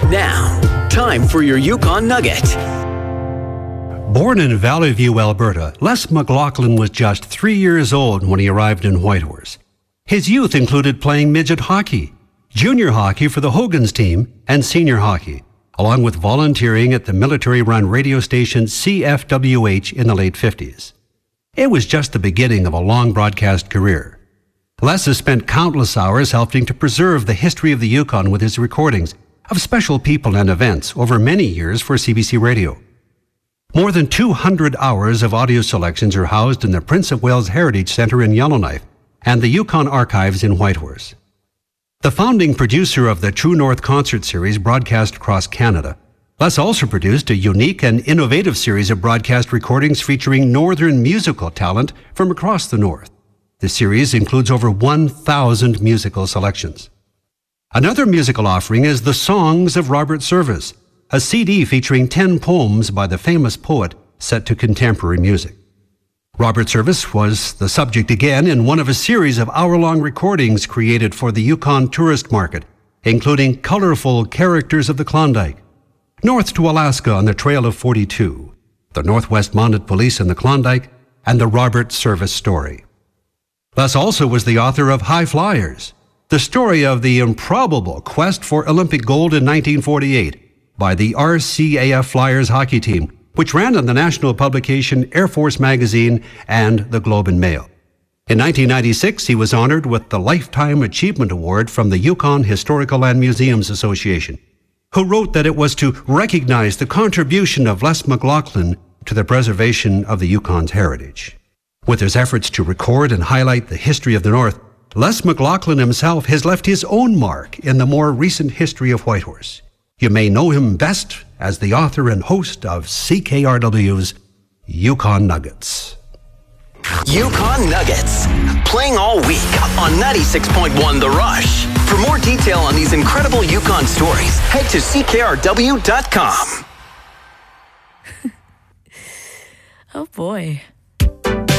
Now, time for your Yukon Nugget. Born in Valley View, Alberta, Les McLaughlin was just 3 years old when he arrived in Whitehorse. His youth included playing midget hockey, junior hockey for the Hogan's team, and senior hockey, along with volunteering at the military-run radio station CFWH in the late 50s. It was just the beginning of a long broadcast career. Les has spent countless hours helping to preserve the history of the Yukon with his recordings of special people and events over many years for CBC Radio. More than 200 hours of audio selections are housed in the Prince of Wales Heritage Centre in Yellowknife and the Yukon Archives in Whitehorse. The founding producer of the True North concert series broadcast across Canada, Les also produced a unique and innovative series of broadcast recordings featuring northern musical talent from across the north. The series includes over 1,000 musical selections. Another musical offering is The Songs of Robert Service, a CD featuring 10 poems by the famous poet set to contemporary music. Robert Service was the subject again in one of a series of hour-long recordings created for the Yukon tourist market, including colorful characters of the Klondike, North to Alaska on the Trail of 42, the Northwest Mounted Police in the Klondike, and the Robert Service story. Les also was the author of High Flyers, the story of the improbable quest for Olympic gold in 1948, by the RCAF Flyers hockey team, which ran in the national publication Air Force Magazine and the Globe and Mail. In 1996, he was honored with the Lifetime Achievement Award from the Yukon Historical and Museums Association, who wrote that it was to recognize the contribution of Les McLaughlin to the preservation of the Yukon's heritage. With his efforts to record and highlight the history of the North, Les McLaughlin himself has left his own mark in the more recent history of Whitehorse. You may know him best as the author and host of CKRW's Yukon Nuggets. Yukon Nuggets, playing all week on 96.1 The Rush. For more detail on these incredible Yukon stories, head to CKRW.com. Oh boy.